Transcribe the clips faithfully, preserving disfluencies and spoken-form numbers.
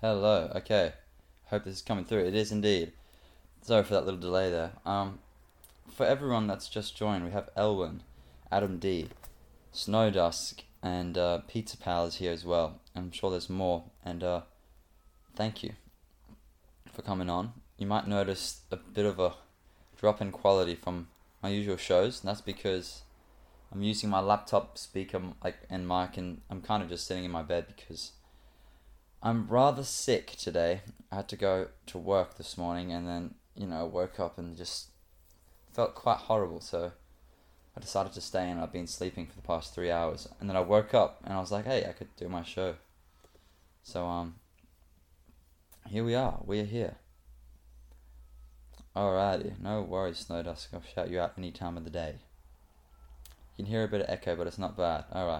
Hello. Okay. Hope this is coming through. It is indeed. Sorry for that little delay there. Um, for everyone that's just joined, we have Elwin, Adam D, Snowdusk, and uh, Pizza Pal is here as well. I'm sure there's more. And uh, thank you for coming on. You might notice a bit of a drop in quality from my usual shows, and that's because I'm using my laptop speaker like and mic, and I'm kind of just sitting in my bed because I'm rather sick today. I had to go to work this morning, and then you know woke up and just felt quite horrible. So I decided to stay in. I've been sleeping for the past three hours, and then I woke up and I was like, hey, I could do my show. So um, here we are. We're here. Alrighty, no worries, Snowdusk. I'll shout you out any time of the day. You can hear a bit of echo, but it's not bad. Alright.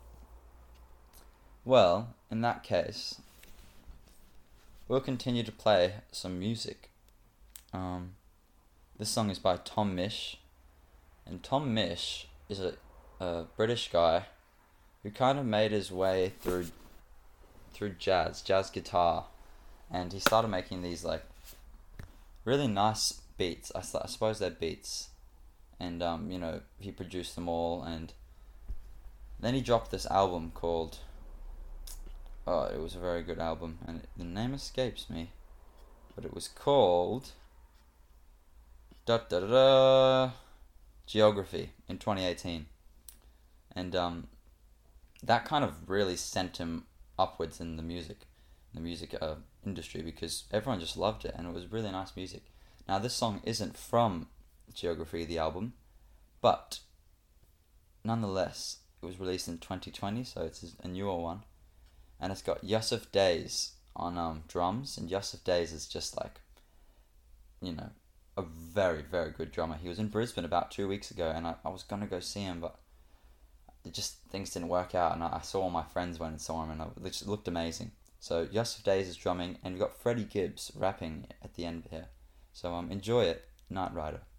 Well, in that case, we'll continue to play some music. Um, this song is by Tom Misch, and Tom Misch is a, a British guy who kind of made his way through through jazz, jazz guitar, and he started making these like really nice beats. I, I suppose they're beats, and um, you know he produced them all, and then he dropped this album called. Oh, it was a very good album, and it, the name escapes me, but it was called da da da da Geography in twenty eighteen, and um, that kind of really sent him upwards in the music, the music uh, industry, because everyone just loved it, and it was really nice music. Now, this song isn't from Geography, the album, but nonetheless, it was released in twenty twenty, so it's a newer one. And it's got Yusuf Days on um, drums, and Yusuf Days is just like, you know, a very, very good drummer. He was in Brisbane about two weeks ago, and I, I was going to go see him, but it just, things didn't work out, and I, I saw all my friends went and saw him, and it just looked amazing. So Yusuf Days is drumming, and we've got Freddie Gibbs rapping at the end here. So um, enjoy it, Knight Rider.